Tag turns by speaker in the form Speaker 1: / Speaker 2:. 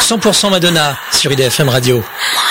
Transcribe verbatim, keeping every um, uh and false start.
Speaker 1: cent pour cent Madonna sur I D F M Radio.